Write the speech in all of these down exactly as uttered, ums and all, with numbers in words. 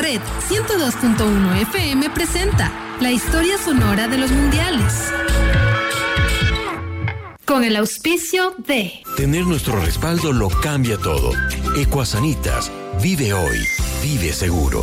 Red ciento dos punto uno F M presenta la historia sonora de los mundiales. Con el auspicio de... Tener nuestro respaldo lo cambia todo. Ecuasanitas. Vive hoy. Vive seguro.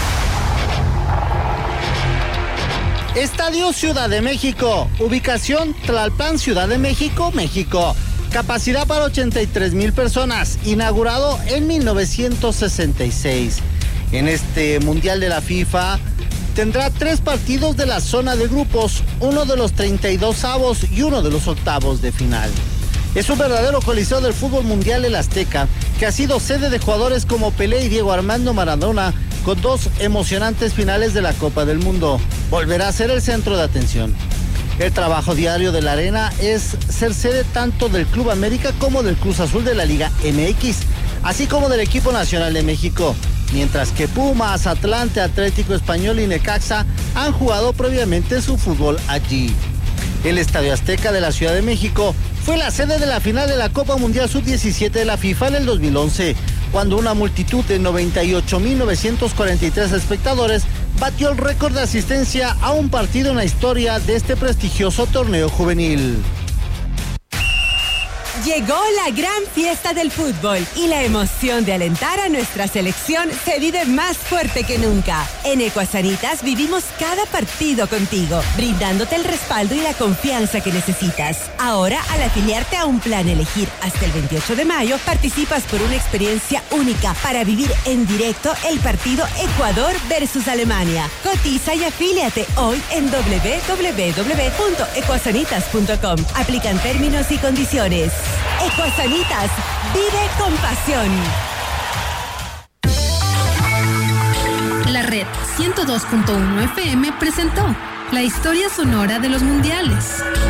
Estadio Ciudad de México. Ubicación Tlalpan, Ciudad de México, México. Capacidad para ochenta y tres mil personas. Inaugurado en mil novecientos sesenta y seis. En este Mundial de la FIFA tendrá tres partidos de la zona de grupos, uno de los treinta y dos avos y uno de los octavos de final. Es un verdadero coliseo del fútbol mundial el Azteca, que ha sido sede de jugadores como Pelé y Diego Armando Maradona, con dos emocionantes finales de la Copa del Mundo. Volverá a ser el centro de atención. El trabajo diario de la arena es ser sede tanto del Club América como del Cruz Azul de la Liga M X, así como del equipo nacional de México, mientras que Pumas, Atlante, Atlético Español y Necaxa han jugado previamente su fútbol allí. El Estadio Azteca de la Ciudad de México fue la sede de la final de la Copa Mundial sub diecisiete de la FIFA en el dos mil once, cuando una multitud de noventa y ocho mil novecientos cuarenta y tres espectadores batió el récord de asistencia a un partido en la historia de este prestigioso torneo juvenil. Llegó la gran fiesta del fútbol y la emoción de alentar a nuestra selección se vive más fuerte que nunca. En Ecuasanitas vivimos cada partido contigo, brindándote el respaldo y la confianza que necesitas. Ahora, al afiliarte a un plan Elegir hasta el veintiocho de mayo, participas por una experiencia única para vivir en directo el partido Ecuador versus Alemania. Cotiza y afíliate hoy en doble u doble u doble u punto ecuasanitas punto com. Aplican términos y condiciones. Ecuasanitas, vive con pasión. La Red ciento dos punto uno F M presentó la historia sonora de los mundiales.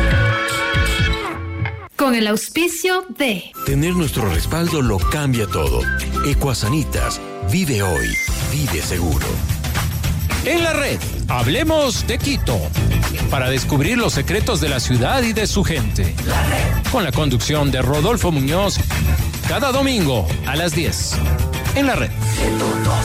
Con el auspicio de... Tener nuestro respaldo lo cambia todo. Ecuasanitas. Vive hoy. Vive seguro. En la red, hablemos de Quito, para descubrir los secretos de la ciudad y de su gente. Con la conducción de Rodolfo Muñoz, cada domingo a las diez. En la red. ciento dos.